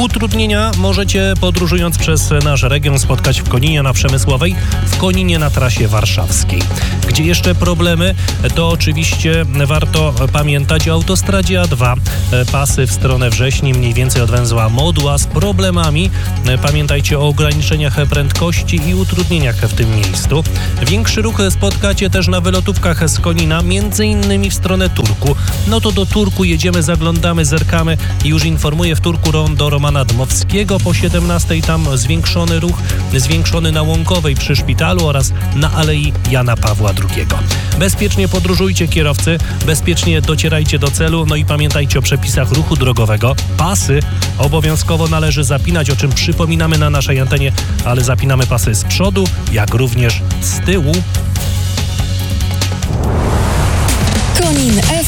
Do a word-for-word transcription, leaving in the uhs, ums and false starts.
Utrudnienia możecie, podróżując przez nasz region, spotkać w Koninie na Przemysłowej, w Koninie na trasie warszawskiej. Gdzie jeszcze problemy, to oczywiście warto pamiętać o autostradzie A dwa. Pasy w stronę Wrześni, mniej więcej od węzła Modła z problemami. Pamiętajcie o ograniczeniach prędkości i utrudnieniach w tym miejscu. Większy ruch spotkacie też na wylotówkach z Konina, między innymi w stronę Turku. No to do Turku jedziemy, zaglądamy, zerkamy i już informuję, w Turku do Romana Dmowskiego po siedemnastej, tam zwiększony ruch, zwiększony na Łąkowej przy szpitalu oraz na Alei Jana Pawła drugiego. Bezpiecznie podróżujcie, kierowcy, bezpiecznie docierajcie do celu, no i pamiętajcie o przepisach ruchu drogowego. Pasy obowiązkowo należy zapinać, o czym przypominamy na naszej antenie, ale zapinamy pasy z przodu, jak również z tyłu. Konin